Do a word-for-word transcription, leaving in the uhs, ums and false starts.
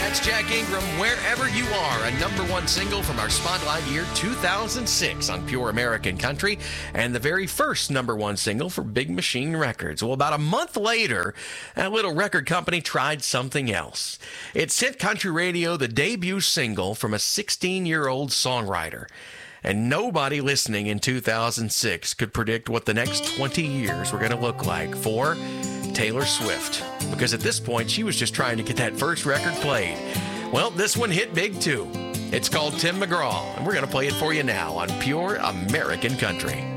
That's Jack Ingram, Wherever You Are, a number one single from our Spotlight year two thousand six on Pure American Country, and the very first number one single for Big Machine Records. Well, about a month later, that little record company tried something else. It sent country radio the debut single from a sixteen-year-old songwriter. And nobody listening in two thousand six could predict what the next twenty years were going to look like for Taylor Swift. Because at this point, she was just trying to get that first record played. Well, this one hit big too. It's called Tim McGraw, and we're going to play it for you now on Pure American Country.